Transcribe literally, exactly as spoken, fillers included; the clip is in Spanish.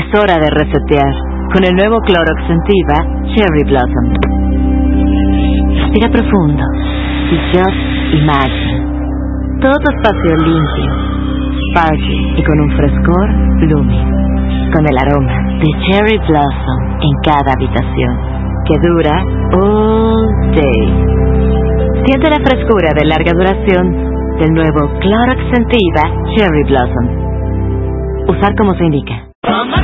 hora de resetear con el nuevo Clorox Scentiva Cherry Blossom. Respira profundo y just imagine. Todo espacio limpio, sparkly y con un frescor blooming. Con el aroma de Cherry Blossom en cada habitación, que dura all day. Siente la frescura de larga duración del nuevo Clorox Scentiva Cherry Blossom. Usar como se indica.